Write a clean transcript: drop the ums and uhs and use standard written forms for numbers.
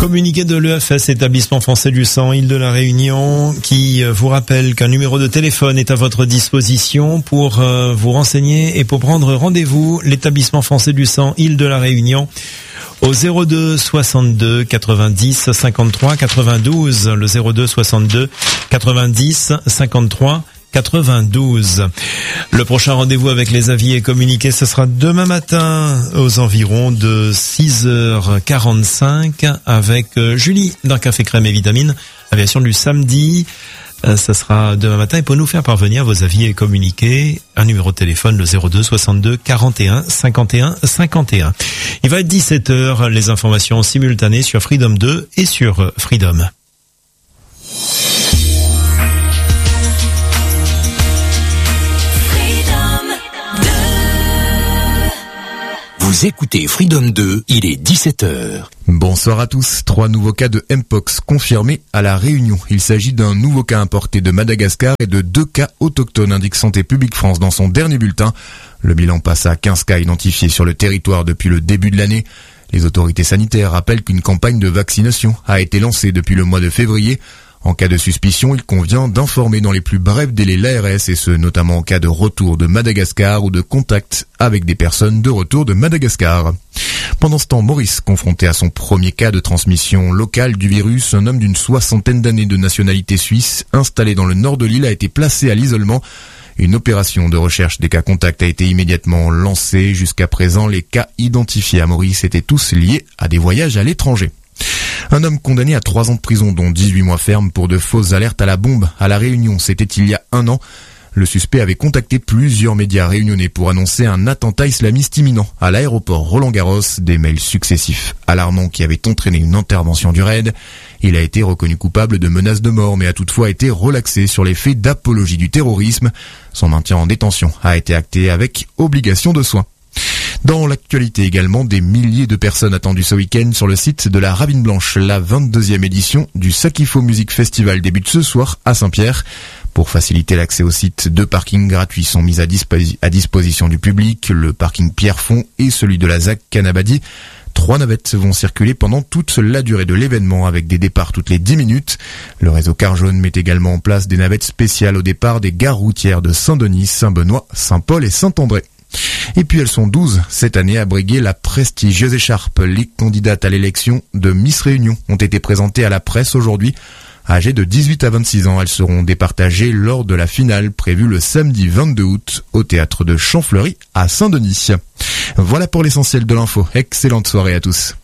Communiqué de l'EFS, établissement français du sang, Île de la Réunion, qui vous rappelle qu'un numéro de téléphone est à votre disposition pour vous renseigner et pour prendre rendez-vous. L'établissement français du sang, Île de la Réunion, au 02 62 90 53 92, le 02 62 90 53 92. Le prochain rendez-vous avec les avis et communiqués, ce sera demain matin aux environs de 6h45 avec Julie d'un Café Crème et Vitamine, aviation du samedi. Ça sera demain matin et pour nous faire parvenir vos avis et communiqués, un numéro de téléphone, le 02 62 41 51 51. Il va être 17h, les informations simultanées sur Freedom 2 et sur Freedom. Vous écoutez Freedom 2, il est 17h. Bonsoir à tous. 3 nouveaux cas de Mpox confirmés à La Réunion. Il s'agit d'un nouveau cas importé de Madagascar et de 2 cas autochtones, indique Santé publique France dans son dernier bulletin. Le bilan passe à 15 cas identifiés sur le territoire depuis le début de l'année. Les autorités sanitaires rappellent qu'une campagne de vaccination a été lancée depuis le mois de février. En cas de suspicion, il convient d'informer dans les plus brefs délais l'ARS et ce notamment en cas de retour de Madagascar ou de contact avec des personnes de retour de Madagascar. Pendant ce temps, Maurice, confronté à son premier cas de transmission locale du virus, un homme d'une 60aine d'années de nationalité suisse, installé dans le nord de l'île, a été placé à l'isolement. Une opération de recherche des cas contacts a été immédiatement lancée. Jusqu'à présent, les cas identifiés à Maurice étaient tous liés à des voyages à l'étranger. Un homme condamné à 3 ans de prison, dont 18 mois ferme pour de fausses alertes à la bombe à La Réunion. C'était il y a 1 an. Le suspect avait contacté plusieurs médias réunionnais pour annoncer un attentat islamiste imminent à l'aéroport Roland-Garros, des mails successifs alarmants qui avaient entraîné une intervention du raid. Il a été reconnu coupable de menaces de mort, mais a toutefois été relaxé sur les faits d'apologie du terrorisme. Son maintien en détention a été acté avec obligation de soins. Dans l'actualité également, des milliers de personnes attendues ce week-end sur le site de la Ravine Blanche. La 22e édition du Sakifo Music Festival débute ce soir à Saint-Pierre. Pour faciliter l'accès au site, 2 parkings gratuits sont mis à disposition du public, le parking Pierrefonds et celui de la ZAC Canabadi. 3 navettes vont circuler pendant toute la durée de l'événement avec des départs toutes les 10 minutes. Le réseau Car Jaune met également en place des navettes spéciales au départ des gares routières de Saint-Denis, Saint-Benoît, Saint-Paul et Saint-André. Et puis elles sont 12 cette année à briguer la prestigieuse écharpe. Les candidates à l'élection de Miss Réunion ont été présentées à la presse aujourd'hui. Âgées de 18 à 26 ans, elles seront départagées lors de la finale prévue le samedi 22 août au théâtre de Champfleury à Saint-Denis. Voilà pour l'essentiel de l'info. Excellente soirée à tous.